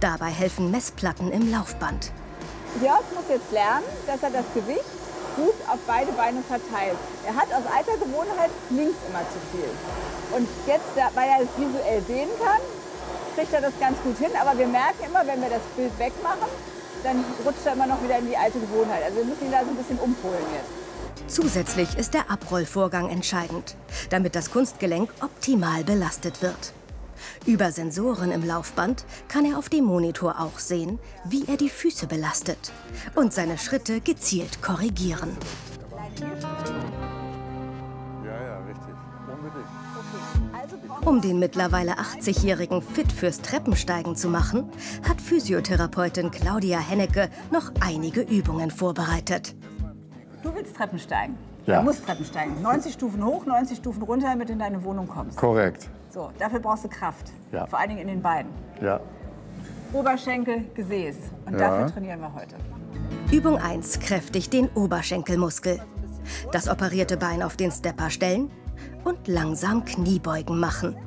Dabei helfen Messplatten im Laufband. Jörg muss jetzt lernen, dass er das Gewicht gut auf beide Beine verteilt. Er hat aus alter Gewohnheit links immer zu viel. Und jetzt, weil er es visuell sehen kann, kriegt er das ganz gut hin. Aber wir merken immer, wenn wir das Bild wegmachen, dann rutscht er immer noch wieder in die alte Gewohnheit. Also wir müssen ihn da so ein bisschen umpolen jetzt. Zusätzlich ist der Abrollvorgang entscheidend, damit das Kunstgelenk optimal belastet wird. Über Sensoren im Laufband kann er auf dem Monitor auch sehen, wie er die Füße belastet und seine Schritte gezielt korrigieren. Ja, richtig. Unbedingt. Um den mittlerweile 80-Jährigen fit fürs Treppensteigen zu machen, hat Physiotherapeutin Claudia Hennecke noch einige Übungen vorbereitet. Du willst Treppen steigen? Ja. Du musst Treppen steigen. 90 Stufen hoch, 90 Stufen runter, damit du in deine Wohnung kommst. Korrekt. So, dafür brauchst du Kraft. Ja. Vor allen Dingen in den Beinen. Ja. Oberschenkel, Gesäß. Und Ja. dafür trainieren wir heute. Übung 1: kräftigt den Oberschenkelmuskel. Das operierte Bein auf den Stepper stellen und langsam Kniebeugen machen.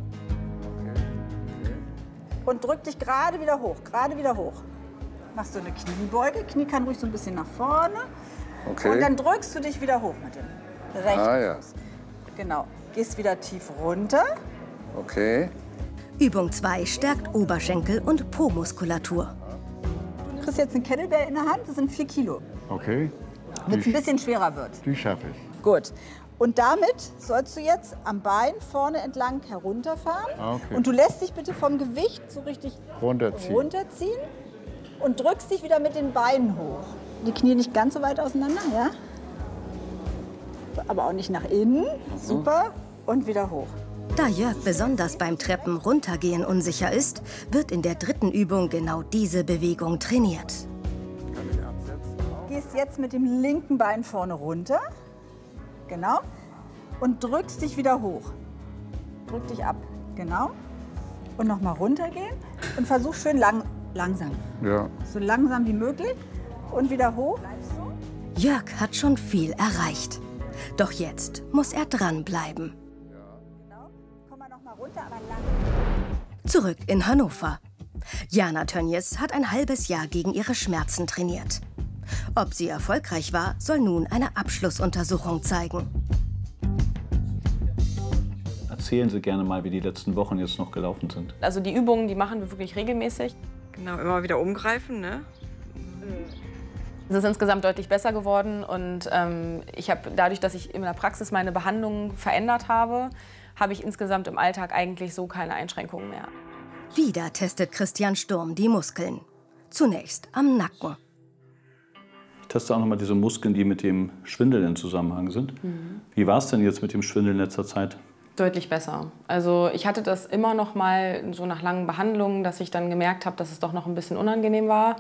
Und drück dich gerade wieder hoch, gerade wieder hoch. Machst du eine Kniebeuge, Knie kann ruhig so ein bisschen nach vorne. Okay. Und dann drückst du dich wieder hoch mit dem rechten Ja. Fuß. Genau. Gehst wieder tief runter. Okay. Übung 2 stärkt Oberschenkel- und Po-Muskulatur. Du kriegst jetzt einen Kettlebell in der Hand, das sind 4 Kilo. Okay. Damit es ein bisschen schwerer wird. Die schaffe ich. Gut. Und damit sollst du jetzt am Bein vorne entlang herunterfahren. Okay. Und du lässt dich bitte vom Gewicht so richtig runterziehen und drückst dich wieder mit den Beinen hoch. Die Knie nicht ganz so weit auseinander, ja? Aber auch nicht nach innen. Super. Und wieder hoch. Da Jörg besonders beim Treppen runtergehen unsicher ist, wird in der dritten Übung genau diese Bewegung trainiert. Gehst jetzt mit dem linken Bein vorne runter. Genau. Und drückst dich wieder hoch. Drück dich ab. Genau. Und nochmal runtergehen. Und versuch schön langsam. Ja. So langsam wie möglich. Und wieder hoch. Jörg hat schon viel erreicht. Doch jetzt muss er dranbleiben. Genau. Komm mal nochmal runter, aber lang. Zurück in Hannover. Jana Tönjes hat ein halbes Jahr gegen ihre Schmerzen trainiert. Ob sie erfolgreich war, soll nun eine Abschlussuntersuchung zeigen. Erzählen Sie gerne mal, wie die letzten Wochen jetzt noch gelaufen sind. Also die Übungen, die machen wir wirklich regelmäßig. Genau, immer wieder umgreifen, ne? Es ist insgesamt deutlich besser geworden und ich habe dadurch, dass ich in der Praxis meine Behandlung verändert habe, habe ich insgesamt im Alltag eigentlich so keine Einschränkungen mehr. Wieder testet Christian Sturm die Muskeln. Zunächst am Nacken. Ich teste auch noch mal diese Muskeln, die mit dem Schwindel in Zusammenhang sind. Wie war es denn jetzt mit dem Schwindel in letzter Zeit? Deutlich besser. Also ich hatte das immer noch mal so nach langen Behandlungen, dass ich dann gemerkt habe, dass es doch noch ein bisschen unangenehm war,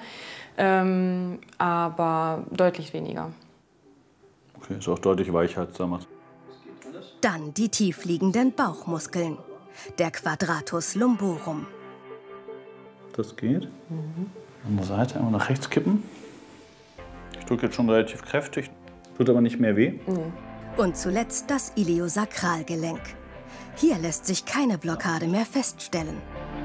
aber deutlich weniger. Okay, ist auch deutlich weicher als damals. Dann die tiefliegenden Bauchmuskeln. Der Quadratus lumborum. Das geht. An der Seite einmal nach rechts kippen. Ich drücke jetzt schon relativ kräftig, tut aber nicht mehr weh. Und zuletzt das Iliosakralgelenk. Hier lässt sich keine Blockade mehr feststellen.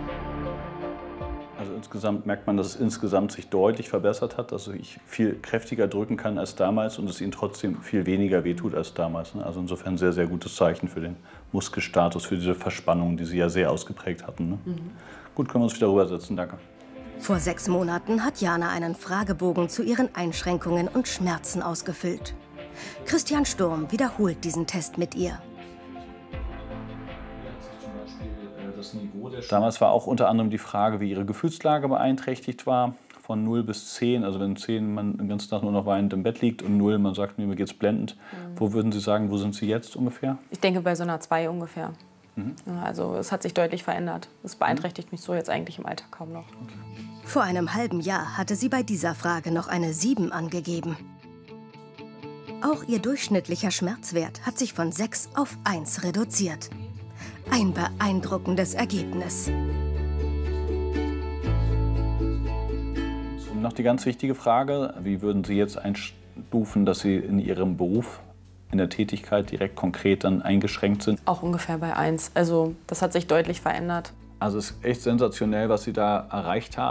Also insgesamt merkt man, dass es insgesamt sich deutlich verbessert hat, dass ich viel kräftiger drücken kann als damals und es ihnen trotzdem viel weniger wehtut als damals. Also insofern sehr, sehr gutes Zeichen für den Muskelstatus, für diese Verspannung, die sie ja sehr ausgeprägt hatten. Gut, können wir uns wieder rübersetzen, danke. Vor 6 Monaten hat Jana einen Fragebogen zu ihren Einschränkungen und Schmerzen ausgefüllt. Christian Sturm wiederholt diesen Test mit ihr. Damals war auch unter anderem die Frage, wie ihre Gefühlslage beeinträchtigt war. Von 0 bis 10, also wenn 10 man den ganzen Tag nur noch weinend im Bett liegt und 0, man sagt, mir geht's blendend. Wo würden Sie sagen, wo sind Sie jetzt ungefähr? Ich denke bei so einer 2 ungefähr. Ja, also es hat sich deutlich verändert. Das beeinträchtigt mich so jetzt eigentlich im Alltag kaum noch. Vor einem halben Jahr hatte sie bei dieser Frage noch eine 7 angegeben. Auch ihr durchschnittlicher Schmerzwert hat sich von 6 auf 1 reduziert. Ein beeindruckendes Ergebnis. Und noch die ganz wichtige Frage, wie würden Sie jetzt einstufen, dass Sie in Ihrem Beruf, in der Tätigkeit direkt konkret dann eingeschränkt sind? Auch ungefähr bei 1. Also das hat sich deutlich verändert. Also es ist echt sensationell, was Sie da erreicht haben.